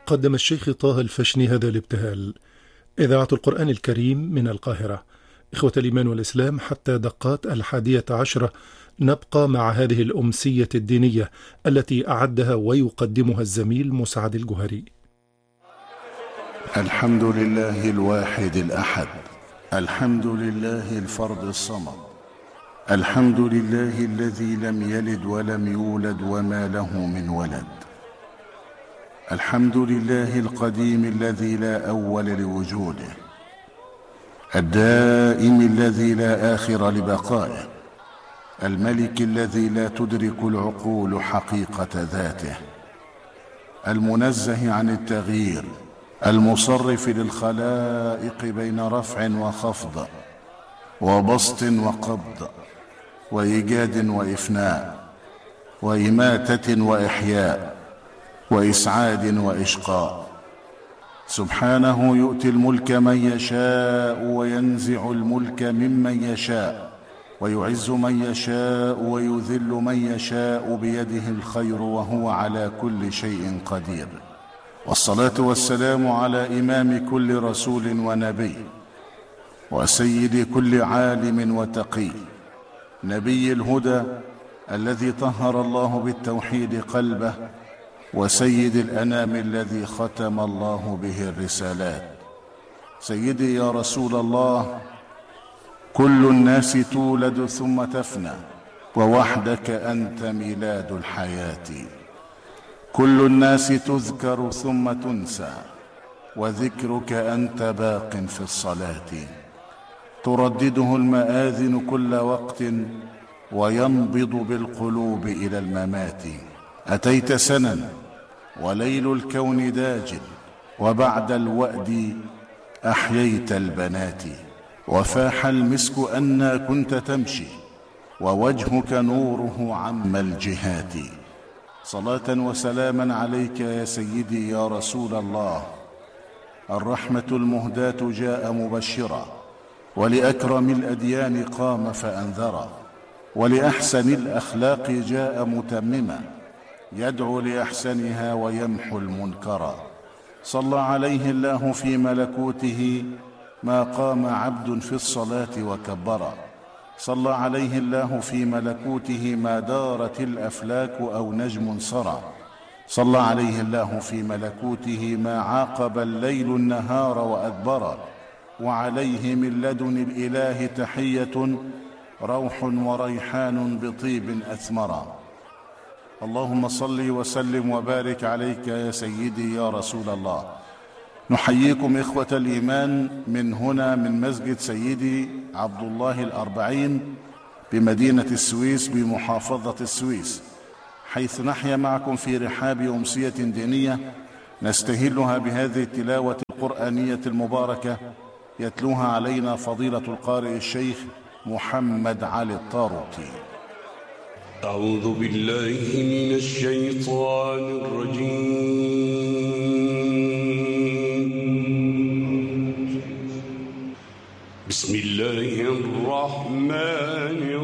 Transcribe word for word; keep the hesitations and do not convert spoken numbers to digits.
قدم الشيخ طه الفشني هذا الابتهال. إذاعة القرآن الكريم من القاهرة. إخوة الإيمان والإسلام، حتى دقات الحادية عشرة نبقى مع هذه الأمسية الدينية التي أعدها ويقدمها الزميل مسعد الجهري. الحمد لله الواحد الأحد، الحمد لله الفرد الصمد، الحمد لله الذي لم يلد ولم يولد وما له من ولد، الحمد لله القديم الذي لا أول لوجوده، الدائم الذي لا آخر لبقائه، الملك الذي لا تدرك العقول حقيقة ذاته، المنزه عن التغيير، المصرف للخلائق بين رفع وخفض وبسط وقبض وإيجاد وإفناء وإماتة وإحياء وإسعاد وإشقاء. سبحانه يؤتي الملك من يشاء وينزع الملك ممن يشاء ويعز من يشاء ويذل من يشاء بيده الخير وهو على كل شيء قدير. والصلاة والسلام على إمام كل رسول ونبي وسيد كل عالم وتقي، نبي الهدى الذي طهر الله بالتوحيد قلبه، وسيد الأنام الذي ختم الله به الرسالات. سيدي يا رسول الله، كل الناس تولد ثم تفنى ووحدك أنت ميلاد الحياة. كل الناس تذكر ثم تنسى وذكرك أنت باق في الصلاة. تردده المآذن كل وقت وينبض بالقلوب إلى الممات. أتيت سنا وليل الكون داج، وبعد الوأد أحييت البنات، وفاح المسك أنا كنت تمشي، ووجهك نوره عم الجهات. صلاة وسلاما عليك يا سيدي يا رسول الله. الرحمة المهداة جاء مبشرا، ولأكرم الأديان قام فأنذرا، ولأحسن الأخلاق جاء متمما، يدعو لأحسنها ويمحو المنكرا. صلى عليه الله في ملكوته ما قام عبد في الصلاة وكبرا. صلى عليه الله في ملكوته ما دارت الأفلاك أو نجم سرى. صلى عليه الله في ملكوته ما عاقب الليل النهار وأدبرا. وعليه من لدن الإله تحية، روح وريحان بطيب أثمرا. اللهم صل وسلم وبارك عليك يا سيدي يا رسول الله. نحييكم إخوة الإيمان من هنا من مسجد سيدي عبد الله الأربعين بمدينة السويس بمحافظة السويس، حيث نحيا معكم في رحاب أمسية دينية نستهلها بهذه التلاوة القرآنية المباركة، يتلوها علينا فضيلة القارئ الشيخ محمد علي الطاروطي. أعوذ بالله من الشيطان الرجيم. بسم الله الرحمن